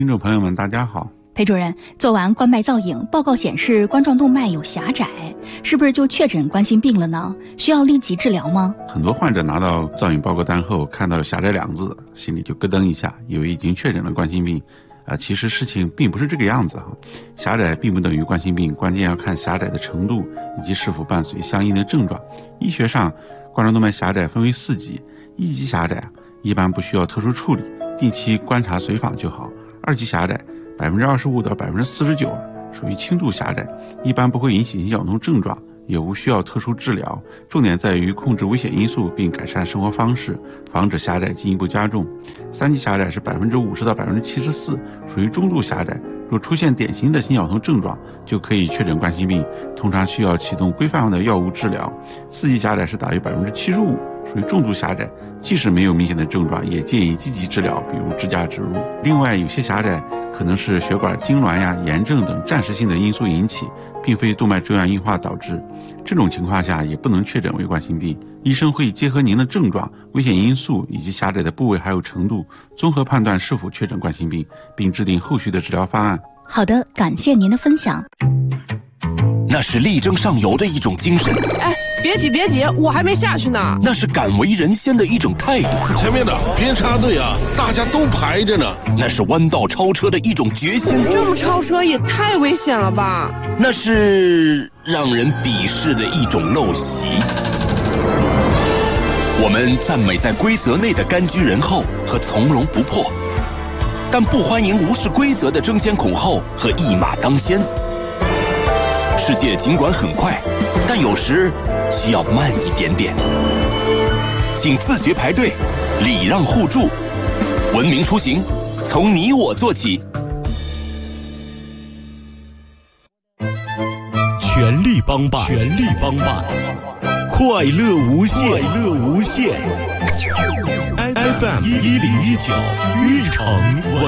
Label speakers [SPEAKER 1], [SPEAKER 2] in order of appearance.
[SPEAKER 1] 听众朋友们大家好。
[SPEAKER 2] 裴主任，做完冠脉造影，报告显示冠状动脉有狭窄，是不是就确诊冠心病了呢？需要立即治疗吗？
[SPEAKER 1] 很多患者拿到造影报告单后，看到狭窄2字，心里就咯噔一下，以为已经确诊了冠心病。其实事情并不是这个样子哈。狭窄并不等于冠心病，关键要看狭窄的程度以及是否伴随相应的症状。医学上，冠状动脉狭窄分为4级，1级狭窄一般不需要特殊处理，定期观察随访就好。2级狭窄25%到49%属于轻度狭窄，一般不会引起心绞痛症状，也无需要特殊治疗，重点在于控制危险因素并改善生活方式，防止狭窄进一步加重。3级狭窄是50%到74%，属于中度狭窄，若出现典型的心绞痛症状，就可以确诊冠心病，通常需要启动规范化的药物治疗。4级狭窄是大约75%，属于重度狭窄，即使没有明显的症状，也建议积极治疗，比如支架植入。另外，有些狭窄可能是血管痉挛呀、炎症等暂时性的因素引起，并非动脉粥样硬化导致。这种情况下也不能确诊为冠心病，医生会结合您的症状、危险因素以及狭窄的部位还有程度，综合判断是否确诊冠心病，并制定后续的治疗方案。
[SPEAKER 2] 好的，感谢您的分享。
[SPEAKER 3] 那是力争上游的一种精神。
[SPEAKER 4] 哎，别急，我还没下去呢。
[SPEAKER 3] 那是敢为人先的一种态度。
[SPEAKER 5] 前面的别插队啊，大家都排着呢。
[SPEAKER 3] 那是弯道超车的一种决心。
[SPEAKER 4] 这么超车也太危险了吧？
[SPEAKER 3] 那是让人鄙视的一种陋习。我们赞美在规则内的甘居人后和从容不迫，但不欢迎无视规则的争先恐后和一马当先。世界尽管很快，但有时需要慢一点点。请自觉排队，礼让互助，文明出行，从你我做起。
[SPEAKER 6] 全力帮办，快乐无限。FM 1019，运城